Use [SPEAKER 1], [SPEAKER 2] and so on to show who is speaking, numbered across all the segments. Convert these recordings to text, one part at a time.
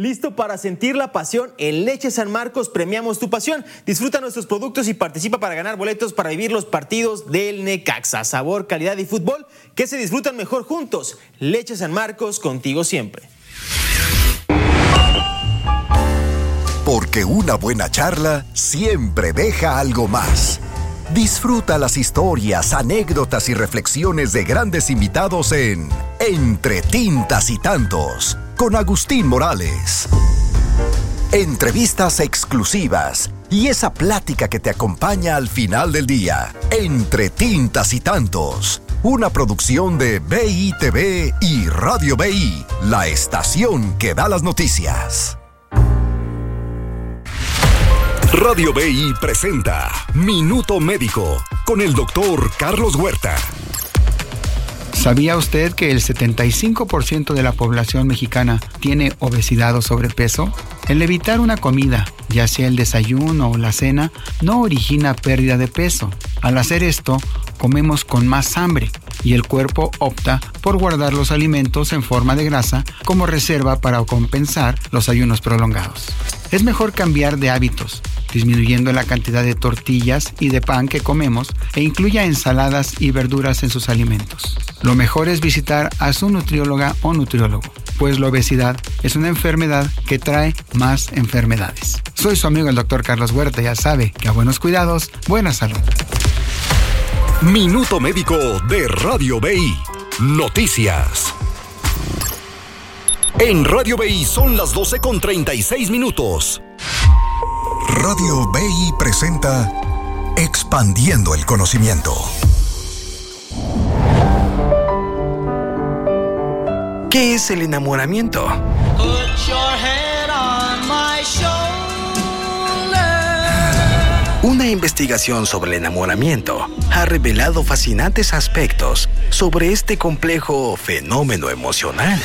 [SPEAKER 1] ¿Listo para sentir la pasión? En Leche San Marcos premiamos tu pasión. Disfruta nuestros productos y participa para ganar boletos para vivir los partidos del Necaxa. Sabor, calidad y fútbol que se disfrutan mejor juntos. Leche San Marcos, contigo siempre.
[SPEAKER 2] Porque una buena charla siempre deja algo más. Disfruta las historias, anécdotas y reflexiones de grandes invitados en Entre Tintas y Tantos, con Agustín Morales. Entrevistas exclusivas y esa plática que te acompaña al final del día. Entre Tintas y Tantos, una producción de BITV y Radio BI, la estación que da las noticias. Radio BI presenta Minuto Médico con el doctor Carlos Huerta.
[SPEAKER 3] ¿Sabía usted que el 75% de la población mexicana tiene obesidad o sobrepeso? El evitar una comida, ya sea el desayuno o la cena, no origina pérdida de peso. Al hacer esto, comemos con más hambre y el cuerpo opta por guardar los alimentos en forma de grasa como reserva para compensar los ayunos prolongados. Es mejor cambiar de hábitos, disminuyendo la cantidad de tortillas y de pan que comemos e incluya ensaladas y verduras en sus alimentos. Lo mejor es visitar a su nutrióloga o nutriólogo, pues la obesidad es una enfermedad que trae más enfermedades. Soy su amigo el doctor Carlos Huerta, ya sabe que a buenos cuidados, buena salud.
[SPEAKER 2] Minuto Médico de Radio BI. Noticias. En Radio BI son las 12:36. Radio BI presenta Expandiendo el Conocimiento.
[SPEAKER 4] ¿Qué es el enamoramiento? Una investigación sobre el enamoramiento ha revelado fascinantes aspectos sobre este complejo fenómeno emocional.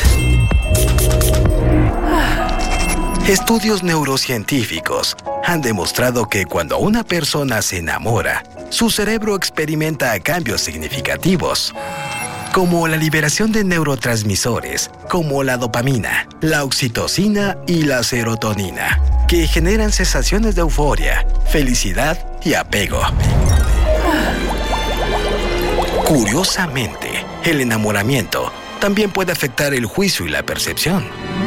[SPEAKER 4] Estudios neurocientíficos han demostrado que cuando una persona se enamora, su cerebro experimenta cambios significativos, como la liberación de neurotransmisores, como la dopamina, la oxitocina y la serotonina, que generan sensaciones de euforia, felicidad y apego. Curiosamente, el enamoramiento también puede afectar el juicio y la percepción,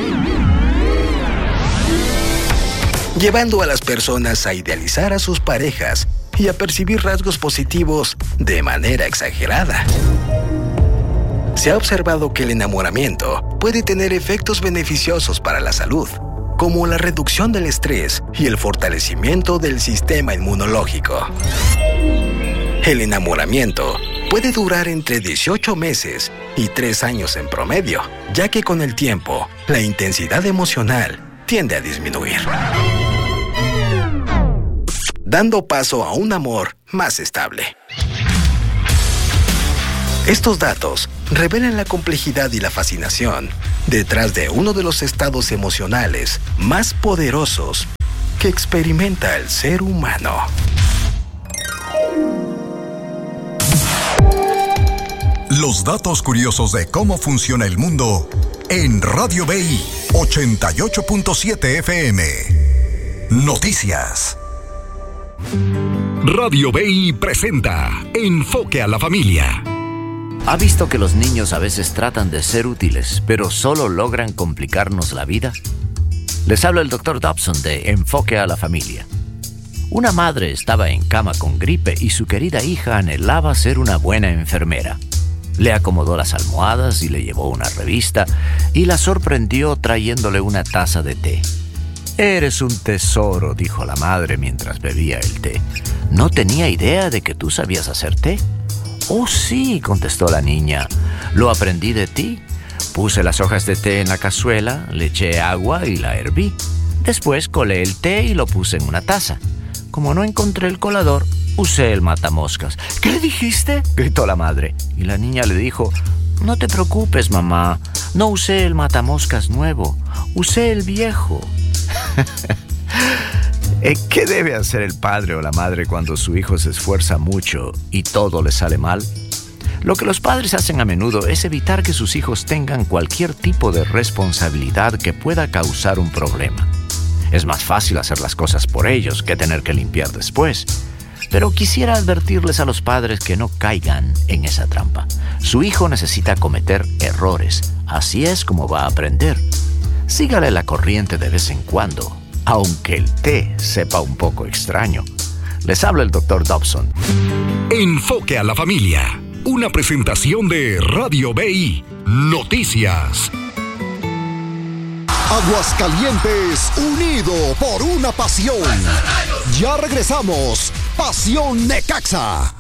[SPEAKER 4] llevando a las personas a idealizar a sus parejas y a percibir rasgos positivos de manera exagerada. Se ha observado que el enamoramiento puede tener efectos beneficiosos para la salud, como la reducción del estrés y el fortalecimiento del sistema inmunológico. El enamoramiento puede durar entre 18 meses y 3 años en promedio, ya que con el tiempo, la intensidad emocional tiende a disminuir, dando paso a un amor más estable. Estos datos revelan la complejidad y la fascinación detrás de uno de los estados emocionales más poderosos que experimenta el ser humano.
[SPEAKER 2] Los datos curiosos de cómo funciona el mundo en Radio BI 88.7 FM. Noticias. Radio BI presenta Enfoque a la Familia.
[SPEAKER 5] ¿Ha visto que los niños a veces tratan de ser útiles, pero solo logran complicarnos la vida? Les habla el Dr. Dobson de Enfoque a la Familia. Una madre estaba en cama con gripe y su querida hija anhelaba ser una buena enfermera. Le acomodó las almohadas y le llevó una revista y la sorprendió trayéndole una taza de té. «Eres un tesoro», dijo la madre mientras bebía el té. «No tenía idea de que tú sabías hacer té». «Oh, sí», contestó la niña. «Lo aprendí de ti. Puse las hojas de té en la cazuela, le eché agua y la herví. Después colé el té y lo puse en una taza. Como no encontré el colador, usé el matamoscas». «¿Qué dijiste?», gritó la madre. Y la niña le dijo: «No te preocupes, mamá. No usé el matamoscas nuevo. Usé el viejo». ¿Qué debe hacer el padre o la madre cuando su hijo se esfuerza mucho y todo le sale mal? Lo que los padres hacen a menudo es evitar que sus hijos tengan cualquier tipo de responsabilidad que pueda causar un problema. Es más fácil hacer las cosas por ellos que tener que limpiar después. Pero quisiera advertirles a los padres que no caigan en esa trampa. Su hijo necesita cometer errores. Así es como va a aprender. Sígale la corriente de vez en cuando, aunque el té sepa un poco extraño. Les habla el Dr. Dobson.
[SPEAKER 2] Enfoque a la familia. Una presentación de Radio BI Noticias. Aguascalientes, unido por una pasión. Ya regresamos. Pasión Necaxa.